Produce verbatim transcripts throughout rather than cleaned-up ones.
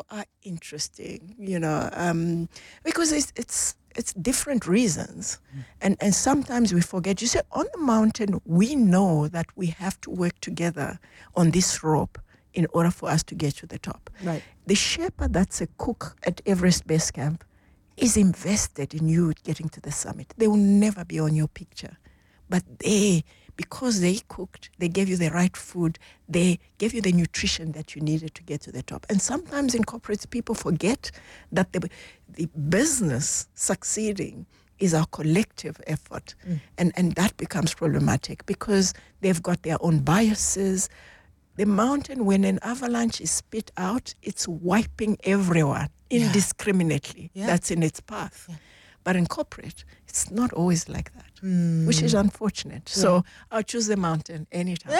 also are interesting, you know, um, because it's it's it's different reasons. Mm. And, and sometimes we forget. You say, on the mountain, we know that we have to work together on this rope in order for us to get to the top. Right. The shepherd that's a cook at Everest Base Camp is invested in you getting to the summit. They will never be on your picture. But they, because they cooked, they gave you the right food, they gave you the nutrition that you needed to get to the top. And sometimes in corporates, people forget that the, the business succeeding is our collective effort. Mm. And, and that becomes problematic because they've got their own biases. The mountain, when an avalanche is spit out, it's wiping everyone indiscriminately. Yeah. Yeah. That's in its path. Yeah. But in corporate, it's not always like that, mm. which is unfortunate. Yeah. So I'll choose the mountain anytime.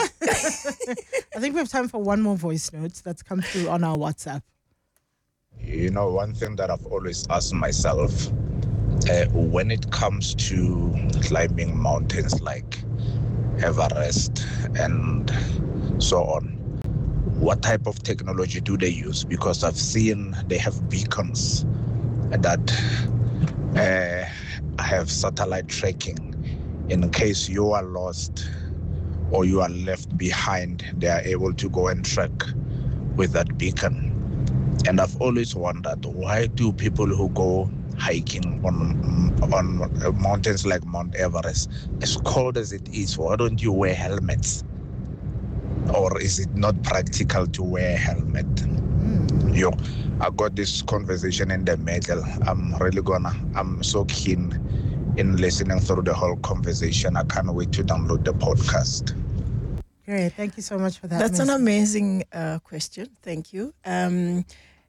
I think we have time for one more voice note that's come through on our WhatsApp. You know, one thing that I've always asked myself, uh, when it comes to climbing mountains like Everest and so on, what type of technology do they use? Because I've seen they have beacons that uh, have satellite tracking. In case you are lost or you are left behind, they are able to go and track with that beacon. And I've always wondered, why do people who go hiking on on mountains like Mount Everest, as cold as it is, why don't you wear helmets? Or is it not practical to wear a helmet? Mm. Yo, I got this conversation in the middle. I'm really gonna, I'm so keen in listening through the whole conversation. I can't wait to download the podcast. Great, thank you so much for that. That's Miz an amazing uh, question. Thank you. Um,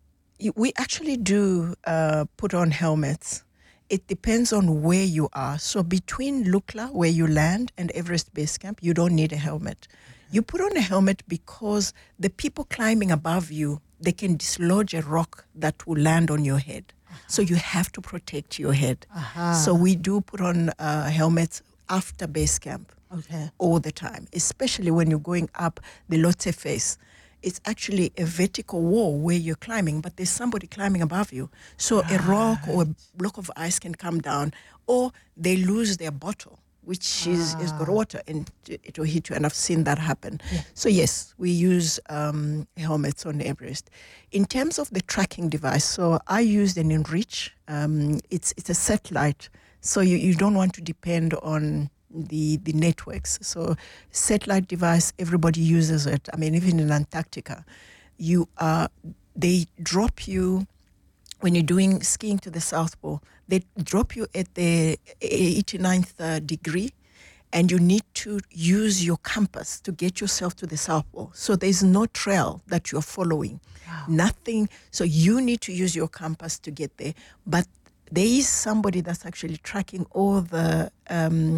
we actually do uh, put on helmets. It depends on where you are. So between Lukla, where you land, and Everest Base Camp, you don't need a helmet. You put on a helmet because the people climbing above you, they can dislodge a rock that will land on your head. Uh-huh. So you have to protect your head. Uh-huh. So we do put on uh, helmets after base camp okay. all the time, especially when you're going up the Lhotse face. It's actually a vertical wall where you're climbing, but there's somebody climbing above you. So right. a rock or a block of ice can come down, or they lose their bottle, which ah. is, is got water, and it will hit you, and I've seen that happen. Yeah. So yes, we use um, helmets on Everest. In terms of the tracking device, so I used an Enreach. Um, it's it's a satellite, so you, you don't want to depend on the the networks. So satellite device, everybody uses it. I mean, even in Antarctica, you uh, they drop you when you're doing skiing to the South Pole. They drop you at the eighty-ninth uh, degree, and you need to use your compass to get yourself to the South Pole. So there's no trail that you're following, wow. nothing. So you need to use your compass to get there. But there is somebody that's actually tracking all the um,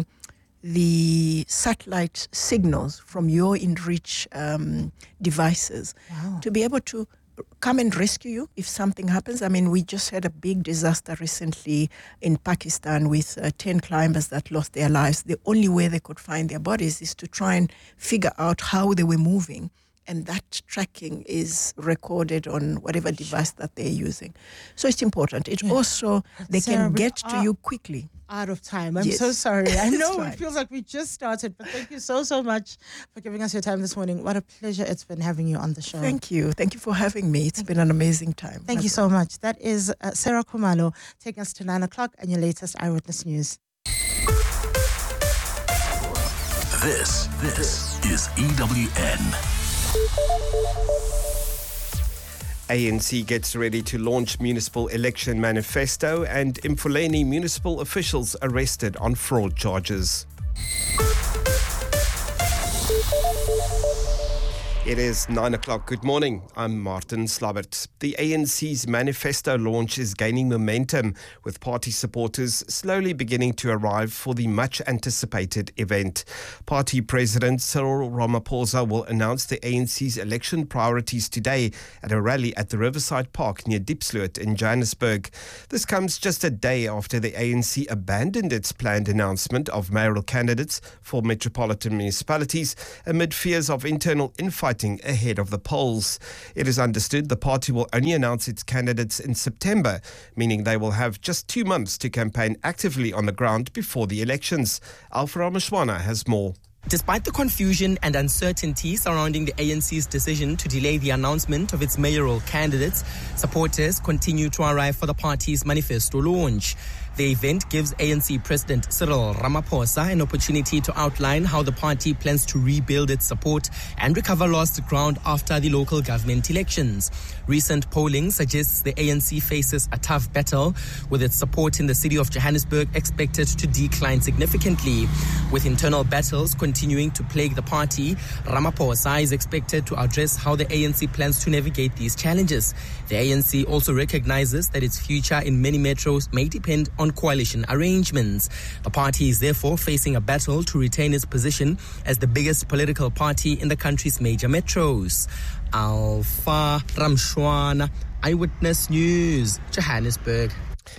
the satellite signals from your Enreach um, devices wow. to be able to come and rescue you if something happens. I mean, we just had a big disaster recently in Pakistan with uh, ten climbers that lost their lives. The only way they could find their bodies is to try and figure out how they were moving. And that tracking is recorded on whatever device that they're using. So it's important. It yeah. also, they Sarah, can get to you quickly. Out of time. I'm yes. so sorry. I know it feels like we just started, but thank you so, so much for giving us your time this morning. What a pleasure it's been having you on the show. Thank you. Thank you for having me. It's thank been an amazing time. Thank you so much. That is uh, Sarah Khumalo taking us to nine o'clock and your latest Eyewitness News. This, this is E W N. A N C gets ready to launch municipal election manifesto, and Mfuleni municipal officials arrested on fraud charges. It is nine o'clock. Good morning. I'm Martin Slabbert. The A N C's manifesto launch is gaining momentum, with party supporters slowly beginning to arrive for the much-anticipated event. Party President Cyril Ramaphosa will announce the A N C's election priorities today at a rally at the Riverside Park near Diepsloot in Johannesburg. This comes just a day after the A N C abandoned its planned announcement of mayoral candidates for metropolitan municipalities amid fears of internal infighting fighting ahead of the polls. It is understood the party will only announce its candidates in September, meaning they will have just two months to campaign actively on the ground before the elections. Alfred Mashwana has more. Despite the confusion and uncertainty surrounding the A N C's decision to delay the announcement of its mayoral candidates, supporters continue to arrive for the party's manifesto launch. The event gives A N C President Cyril Ramaphosa an opportunity to outline how the party plans to rebuild its support and recover lost ground after the local government elections. Recent polling suggests the A N C faces a tough battle, with its support in the city of Johannesburg expected to decline significantly. With internal battles continuing to plague the party, Ramaphosa is expected to address how the A N C plans to navigate these challenges. The A N C also recognizes that its future in many metros may depend on coalition arrangements. The party is therefore facing a battle to retain its position as the biggest political party in the country's major metros. Alpha Ramshwana, Eyewitness News, Johannesburg.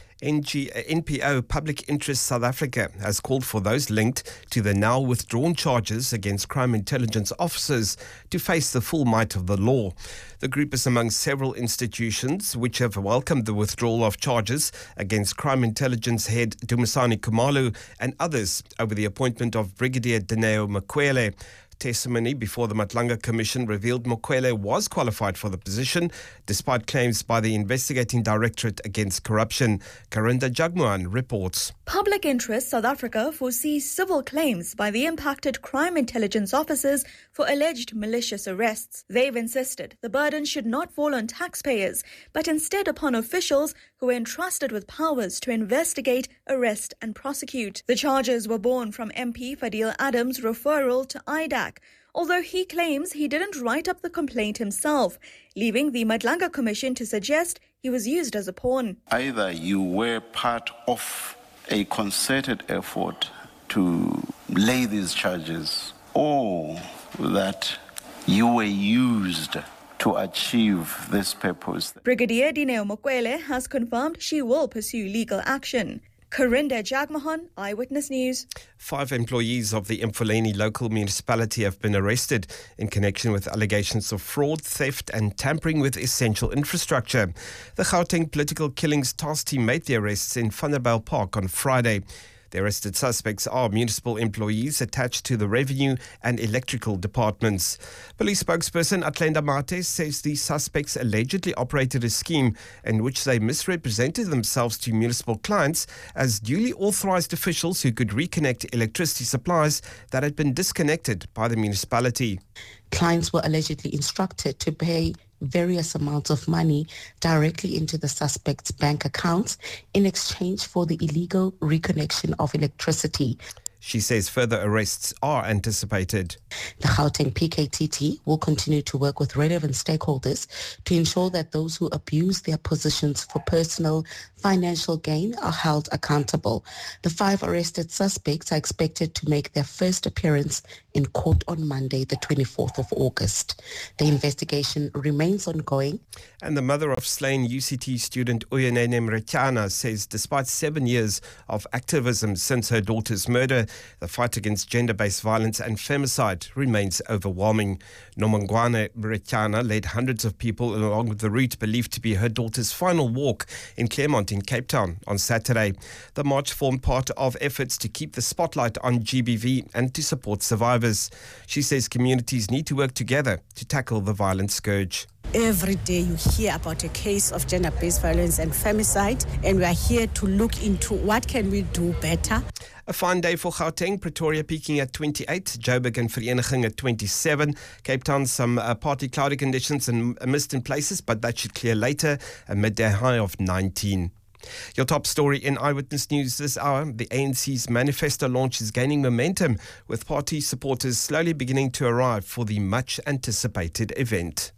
N G, N P O Public Interest South Africa has called for those linked to the now withdrawn charges against crime intelligence officers to face the full might of the law. The group is among several institutions which have welcomed the withdrawal of charges against crime intelligence head Dumisani Khumalo and others over the appointment of Brigadier Dineo Mukwele. Testimony before the Matlanga Commission revealed Mukwele was qualified for the position, despite claims by the Investigating Directorate Against Corruption. Karinda Jagmohan reports. Public Interest South Africa foresees civil claims by the impacted crime intelligence officers for alleged malicious arrests. They've insisted the burden should not fall on taxpayers, but instead upon officials who were entrusted with powers to investigate, arrest and prosecute. The charges were born from M P Fadil Adams' referral to I D A C, although he claims he didn't write up the complaint himself, leaving the Matlanga Commission to suggest he was used as a pawn. Either you were part of a concerted effort to lay these charges, or that you were used to achieve this purpose. Brigadier Dineo Mukwele has confirmed she will pursue legal action. Karinda Jagmohan, Eyewitness News. Five employees of the Mfuleni local municipality have been arrested in connection with allegations of fraud, theft and tampering with essential infrastructure. The Gauteng Political Killings Task Team made the arrests in Vanderbijl Park on Friday. The arrested suspects are municipal employees attached to the revenue and electrical departments. Police spokesperson Atlenda Mate says the suspects allegedly operated a scheme in which they misrepresented themselves to municipal clients as duly authorized officials who could reconnect electricity supplies that had been disconnected by the municipality. Clients were allegedly instructed to pay various amounts of money directly into the suspects' bank accounts in exchange for the illegal reconnection of electricity. She says further arrests are anticipated. The Gauteng P K T T will continue to work with relevant stakeholders to ensure that those who abuse their positions for personal financial gain are held accountable. The five arrested suspects are expected to make their first appearance in court on Monday, the twenty-fourth of August. The investigation remains ongoing. And the mother of slain U C T student Uyanene Mrechana says despite seven years of activism since her daughter's murder, the fight against gender-based violence and femicide remains overwhelming. Nomongwane Mrechana led hundreds of people along the route believed to be her daughter's final walk in Claremont in Cape Town on Saturday. The march formed part of efforts to keep the spotlight on G B V and to support survivors. She says communities need to work together to tackle the violent scourge. Every day you hear about a case of gender-based violence and femicide, and we are here to look into what can we do better. A fine day for Gauteng, Pretoria peaking at twenty-eight, Joburg and Vereeniging at twenty-seven, Cape Town some uh, partly cloudy conditions and mist in places, but that should clear later, a midday high of nineteen. Your top story in Eyewitness News this hour, the A N C's manifesto launch is gaining momentum, with party supporters slowly beginning to arrive for the much-anticipated event.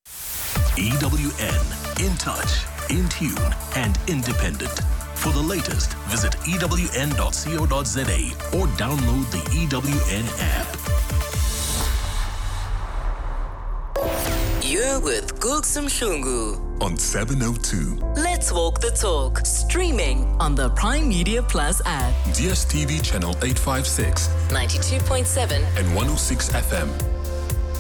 E W N, in touch, in tune and independent. For the latest, visit E W N dot co dot za or download the E W N app. You're with Gulsum Shungu on seven oh two. Let's walk the talk. Streaming on the Prime Media Plus app. D S T V channel eight fifty-six, ninety-two point seven and one oh six F M.